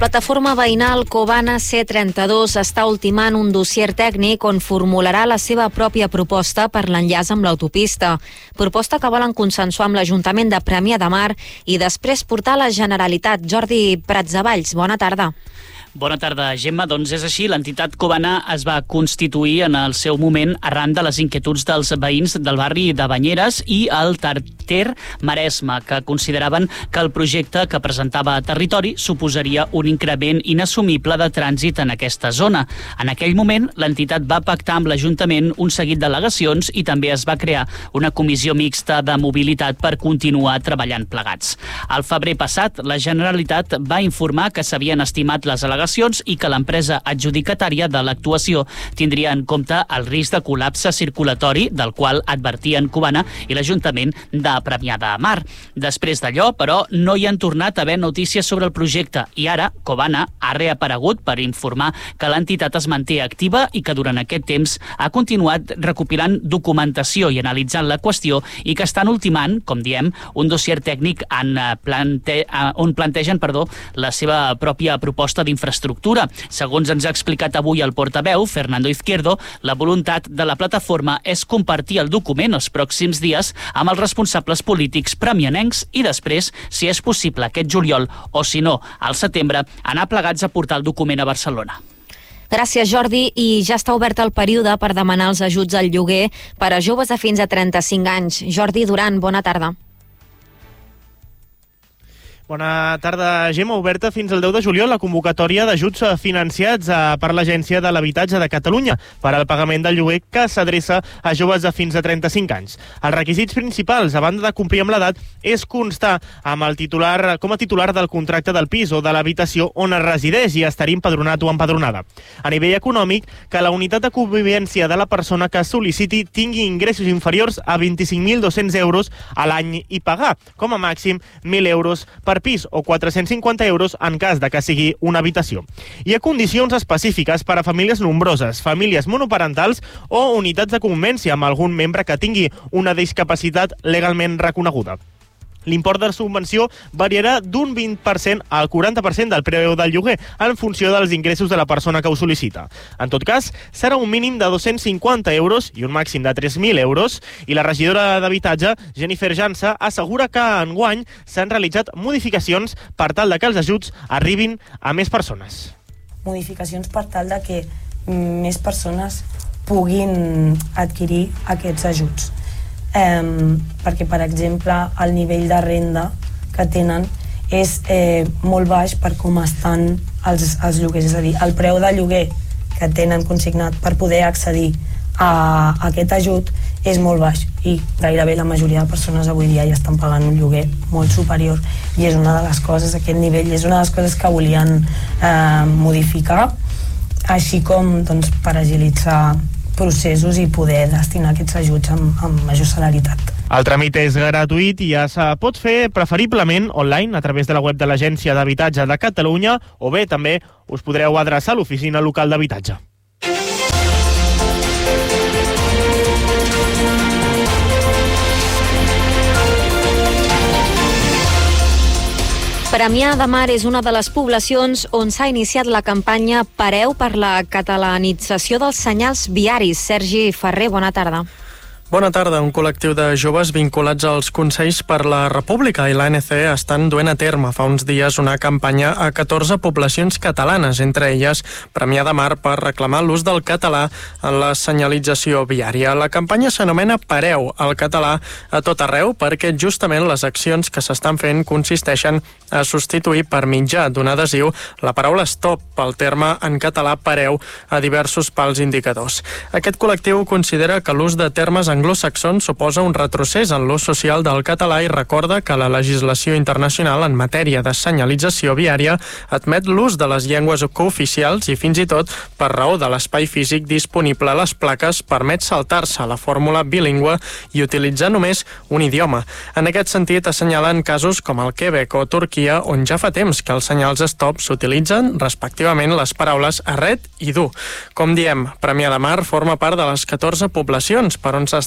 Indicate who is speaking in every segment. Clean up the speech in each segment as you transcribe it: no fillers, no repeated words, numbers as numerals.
Speaker 1: Plataforma veïnal Covana C32 està ultimant un dossier tècnic on formularà la seva pròpia proposta per l'enllaç amb l'autopista. Proposta que volen consensuar amb l'Ajuntament de Premià de Mar i després portar a la Generalitat. Jordi Pratsavalls, bona tarda.
Speaker 2: Bona tarda, Gemma. Doncs és així, l'entitat Covana es va constituir en el seu moment arran de les inquietuds dels veïns del barri de Banyeres i el Tarter Maresme, que consideraven que el projecte que presentava a territori suposaria un increment inassumible de trànsit en aquesta zona. En aquell moment, l'entitat va pactar amb l'Ajuntament un seguit d'al·legacions i també es va crear una comissió mixta de mobilitat per continuar treballant plegats. Al febrer passat, la Generalitat va informar que s'havien estimat les al·legacions i que l'empresa adjudicatària de l'actuació tindria en compte el risc de col·lapse circulatori del qual advertien Covana i l'Ajuntament de Premià de Mar. Després d'allò, però, no hi han tornat a haver notícies sobre el projecte i ara Covana ha reaparegut per informar que l'entitat es manté activa i que durant aquest temps ha continuat recopilant documentació i analitzant la qüestió i que estan ultimant, com diem, un dossier tècnic on plantegen la seva pròpia proposta d'infraestructura. Segons ens ha explicat avui el portaveu, Fernando Izquierdo, la voluntat de la plataforma és compartir el document els pròxims dies amb els responsables polítics premianencs i després, si és possible aquest juliol o si no, al setembre, anar plegats a portar el document a Barcelona.
Speaker 1: Gràcies, Jordi. I ja està obert el període per demanar els ajuts al lloguer per a joves de fins a 35 anys. Jordi Duran, bona tarda.
Speaker 3: Bona tarda, Gemma. Oberta fins al 10 de juliol la convocatòria d'ajuts financiats per l'Agència de l'Habitatge de Catalunya per al pagament del lloguer que s'adreça a joves de fins a 35 anys. Els requisits principals, a banda de complir amb l'edat, és constar com a titular del contracte del pis o de l'habitació on es resideix i estar empadronat o empadronada. A nivell econòmic, que la unitat de convivència de la persona que sol·liciti tingui ingressos inferiors a 25.200 euros a l'any i pagar, com a màxim 1.000 euros per pis o 450 euros en cas de que sigui una habitació. Hi ha condicions específiques per a famílies nombroses, famílies monoparentals o unitats de convivència amb algun membre que tingui una discapacitat legalment reconeguda. L'import de la subvenció variarà d'un 20% al 40% del preu del lloguer en funció dels ingressos de la persona que ho sol·licita. En tot cas, serà un mínim de 250 euros i un màxim de 3.000 euros i la regidora d'Habitatge, Jennifer Jansa, assegura que enguany s'han realitzat modificacions per tal de que els ajuts arribin a més persones.
Speaker 4: Modificacions per tal de que més persones puguin adquirir aquests ajuts. Perquè, per exemple, el nivell de renda que tenen és molt baix per com estan els lloguers. És a dir, el preu de lloguer que tenen consignat per poder accedir a aquest ajut és molt baix i gairebé la majoria de persones avui dia ja estan pagant un lloguer molt superior i és una de les coses, aquest nivell és una de les coses que volien modificar, així com doncs, per agilitzar processos i poder destinar aquests ajuts amb major celeritat.
Speaker 3: El tràmit és gratuït i ja es pot fer preferiblement online a través de la web de l'Agència d'Habitatge de Catalunya o bé també us podreu adreçar a l'oficina local d'habitatge.
Speaker 1: Premià de Mar és una de les poblacions on s'ha iniciat la campanya Pareu per la catalanització dels senyals viaris. Sergi Ferrer, bona tarda.
Speaker 5: Bona tarda. Un col·lectiu de joves vinculats als Consells per la República i l'ANC estan duent a terme fa uns dies una campanya a 14 poblacions catalanes, entre elles Premià de Mar, per reclamar l'ús del català en la senyalització viària. La campanya s'anomena Pareu al català a tot arreu perquè justament les accions que s'estan fent consisteixen a substituir per mitjà d'un adhesiu la paraula stop pel terme en català pareu a diversos pals indicadors. Aquest col·lectiu considera que l'ús de termes anglosaxons suposa un retrocés en l'ús social del català i recorda que la legislació internacional en matèria de senyalització viària admet l'ús de les llengües cooficials i fins i tot, per raó de l'espai físic disponible a les plaques, permet saltar-se la fórmula bilingüe i utilitzar només un idioma. En aquest sentit, assenyalen casos com el Quebec o Turquia, on ja fa temps que els senyals stop s'utilitzen respectivament les paraules arret i dur. Com diem, Premià de Mar forma part de les 14 poblacions per on s'està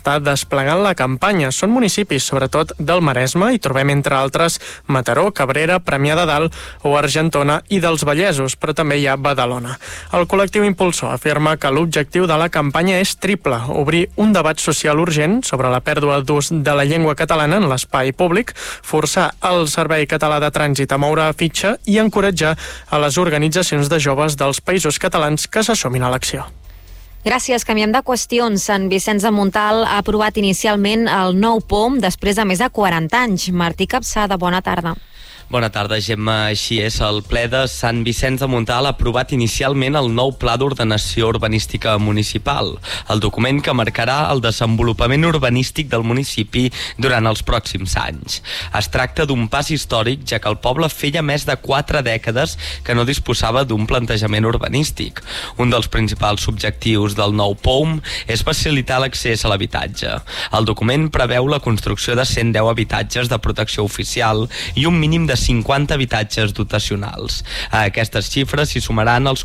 Speaker 5: està desplegant la campanya. Són municipis, sobretot del Maresme, i trobem entre altres Mataró, Cabrera, Premià de Dalt o Argentona i dels Vallesos, però també hi ha Badalona. El col·lectiu impulsor afirma que l'objectiu de la campanya és triple: obrir un debat social urgent sobre la pèrdua d'ús de la llengua catalana en l'espai públic, forçar el Servei Català de Trànsit a moure fitxa i encoratjar a les organitzacions de joves dels països catalans que s'assumin a l'acció.
Speaker 1: Gràcies. Canviem de qüestions. Sant Vicenç de Montalt ha aprovat inicialment el nou POM després de més de 40 anys. Martí Capçada, bona tarda.
Speaker 6: Bona tarda, Gemma. Així és, el ple de Sant Vicenç de Montalt ha aprovat inicialment el nou Pla d'Ordenació Urbanística Municipal, el document que marcarà el desenvolupament urbanístic del municipi durant els pròxims anys. Es tracta d'un pas històric, ja que el poble feia més de 4 dècades que no disposava d'un plantejament urbanístic. Un dels principals objectius del nou POM és facilitar l'accés a l'habitatge. El document preveu la construcció de 110 habitatges de protecció oficial i un mínim de 50 habitatges dotacionals. A aquestes xifres s'hi sumaran els